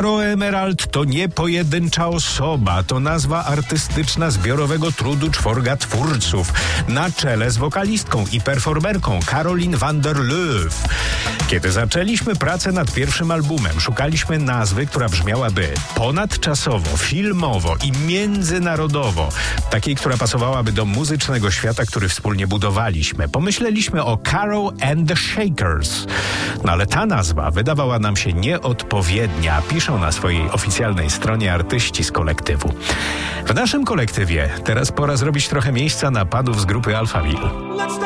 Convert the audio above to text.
Caro Emerald to nie pojedyncza osoba, to nazwa artystyczna zbiorowego trudu czworga twórców, na czele z wokalistką i performerką Caroline van der Leuve. Kiedy zaczęliśmy pracę nad pierwszym albumem, szukaliśmy nazwy, która brzmiałaby ponadczasowo, filmowo i międzynarodowo. Takiej, która pasowałaby do muzycznego świata, który wspólnie budowaliśmy. Pomyśleliśmy o Caro and the Shakers. No ale ta nazwa wydawała nam się nieodpowiednia, piszą na swojej oficjalnej stronie artyści z kolektywu. W naszym kolektywie teraz pora zrobić trochę miejsca na panów z grupy Alphaville.